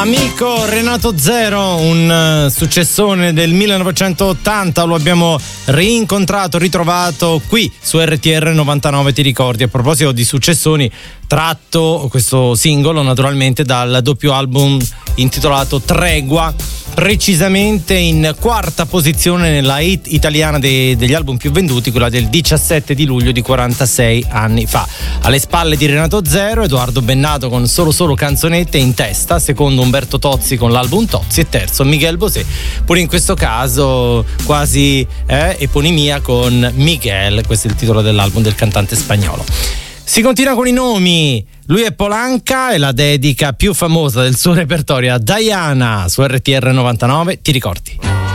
Amico Renato Zero, un successone del 1980, lo abbiamo rincontrato, ritrovato qui su RTR 99, ti ricordi? A proposito di successoni, tratto questo singolo naturalmente dal doppio album intitolato Tregua, precisamente in quarta posizione nella hit italiana degli album più venduti, quella del 17 di luglio di 46 anni fa. Alle spalle di Renato Zero, Edoardo Bennato con Solo canzonette in testa, secondo Umberto Tozzi con l'album Tozzi e terzo Miguel Bosé, pure in questo caso quasi eponimia con Miguel, questo è il titolo dell'album del cantante spagnolo. Si continua con i nomi. Lui è Polanca e la dedica più famosa del suo repertorio a Diana su RTR 99, ti ricordi?